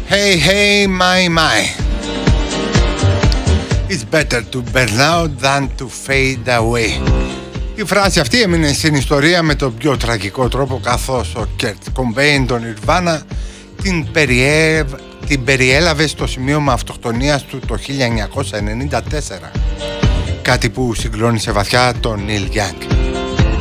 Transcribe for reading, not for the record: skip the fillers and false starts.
Hey, hey, my. It's better to burn out than to fade away. Η φράση αυτή έμεινε στην ιστορία με τον πιο τραγικό τρόπο, καθώς ο Kurt Cobain, τον Nirvana, την περιέλαβε στο σημείωμα αυτοκτονίας του το 1994. Κάτι που συγκλώνησε βαθιά τον Neil Young.